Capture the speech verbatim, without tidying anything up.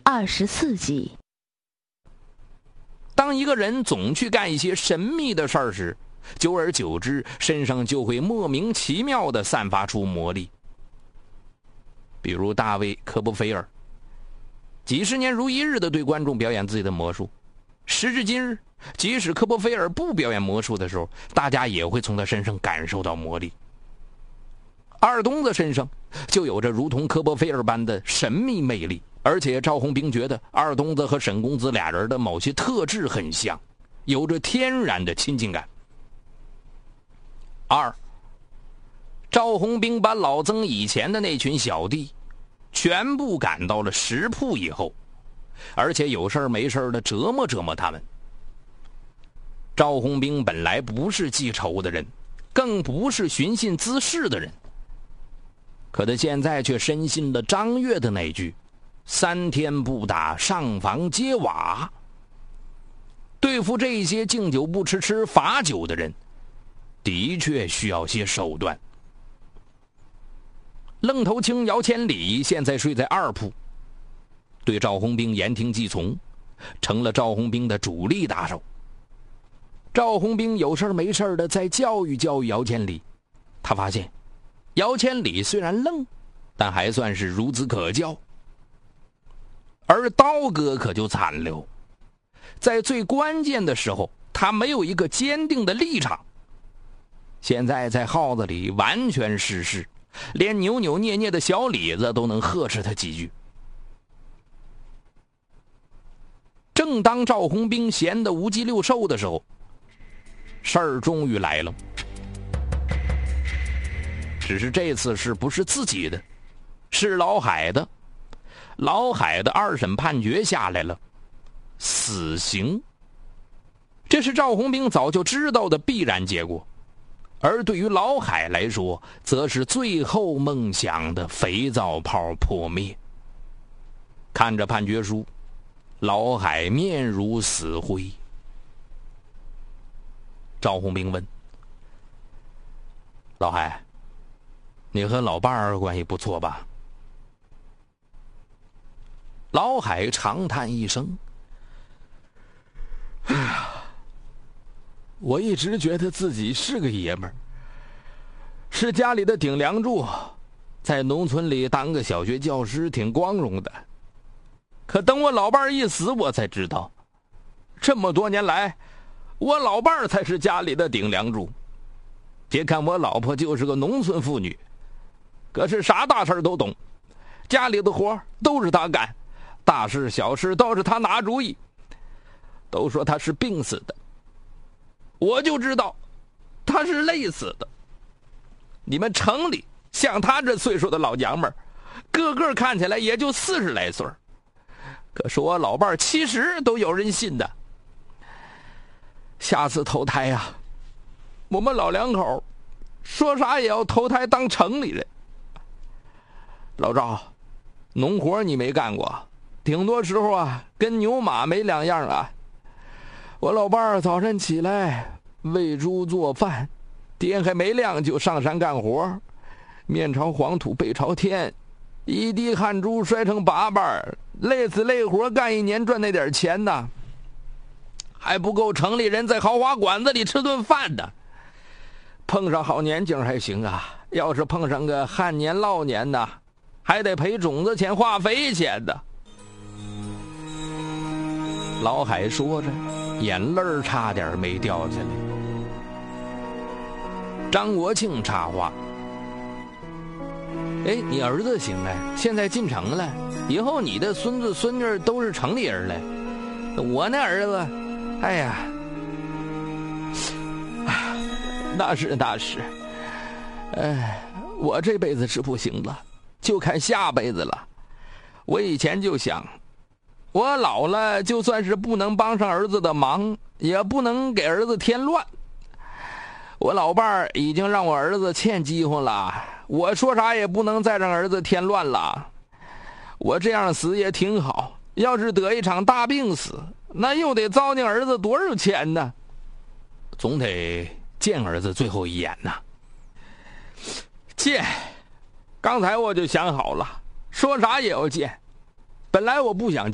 二十四集。 当一个人总去干一些神秘的事儿时，久而久之，身上就会莫名其妙地散发出魔力。比如大卫·科波菲尔，几十年如一日地对观众表演自己的魔术。时至今日，即使科波菲尔不表演魔术的时候，大家也会从他身上感受到魔力。二东子身上就有着如同科波菲尔般的神秘魅力，而且赵红兵觉得二东子和沈公子俩人的某些特质很像，有着天然的亲近感。二，赵红兵把老曾以前的那群小弟全部赶到了石铺以后，而且有事没事的折磨折磨他们。赵红兵本来不是记仇的人，更不是寻衅滋事的人，可他现在却深信了张悦的那句三天不打上房揭瓦。对付这些敬酒不吃吃罚酒的人，的确需要些手段。愣头青姚千里现在睡在二铺，对赵红兵言听计从，成了赵红兵的主力打手。赵红兵有事没事的在教育教育姚千里，他发现姚千里虽然愣，但还算是孺子可教。而刀哥可就惨了，在最关键的时候，他没有一个坚定的立场。现在在号子里完全失势，连扭扭捏捏的小李子都能呵斥他几句。正当赵红兵闲得无鸡六兽的时候，事儿终于来了。只是这次是不是自己的，是老海的。老海的二审判决下来了，死刑。这是赵红兵早就知道的必然结果，而对于老海来说，则是最后梦想的肥皂泡破灭。看着判决书，老海面如死灰。赵红兵问：老海，你和老伴儿关系不错吧？老海长叹一声：哎呀，我一直觉得自己是个爷们儿，是家里的顶梁柱，在农村里当个小学教师挺光荣的。可等我老伴儿一死，我才知道，这么多年来，我老伴儿才是家里的顶梁柱。别看我老婆就是个农村妇女，可是啥大事都懂，家里的活都是她干，大事小事都是她拿主意。都说她是病死的，我就知道她是累死的。你们城里像她这岁数的老娘们儿，个个看起来也就四十来岁，可是我老伴儿七十都有人信的。下次投胎呀、啊，我们老两口说啥也要投胎当城里人。老赵，农活你没干过，挺多时候啊跟牛马没两样啊。我老伴儿早晨起来喂猪做饭，天还没亮就上山干活，面朝黄土背朝天，一滴汗珠摔成粑粑，累死累活干一年赚那点钱呢，还不够城里人在豪华馆子里吃顿饭的。碰上好年景还行啊，要是碰上个旱年涝年呢，还得赔种子钱化肥钱的。老海说着，眼泪差点没掉下来。张国庆插话：哎，你儿子行哎，现在进城了，以后你的孙子孙女都是城里人了。我那儿子，哎呀，那是那是，哎，我这辈子是不行了，就看下辈子了。我以前就想，我老了就算是不能帮上儿子的忙，也不能给儿子添乱。我老伴儿已经让我儿子欠饥荒了，我说啥也不能再让儿子添乱了。我这样死也挺好，要是得一场大病死，那又得糟践儿子多少钱呢？总得见儿子最后一眼呐。见，刚才我就想好了，说啥也要见。本来我不想见。